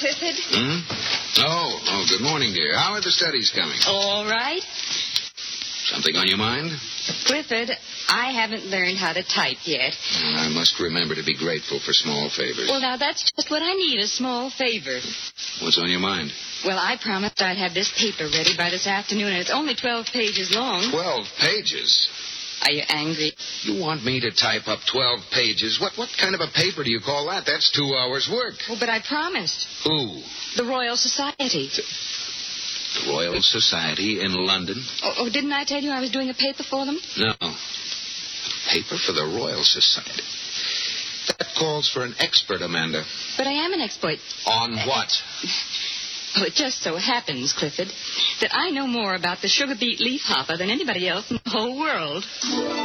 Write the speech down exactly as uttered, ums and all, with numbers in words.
Clifford. Hmm? Oh, oh, good morning, dear. How are the studies coming? All right. Something on your mind? Clifford, I haven't learned how to type yet. Well, I must remember to be grateful for small favors. Well, now, that's just what I need, a small favor. What's on your mind? Well, I promised I'd have this paper ready by this afternoon, and it's only twelve pages long. Twelve pages? Are you angry? You want me to type up twelve pages? What what kind of a paper do you call that? That's two hours' work. Oh, but I promised. Who? The Royal Society. The Royal Society in London? Oh, oh, didn't I tell you I was doing a paper for them? No. A paper for the Royal Society. That calls for an expert, Amanda. But I am an expert. On what? Oh, it just so happens, Clifford, that I know more about the sugar beet leaf hopper than anybody else in the whole world.